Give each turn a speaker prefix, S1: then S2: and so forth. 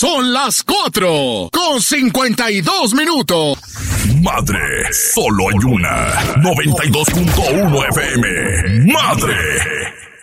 S1: Son las 4:52.
S2: Madre, solo hay una. 92.1 FM. Madre.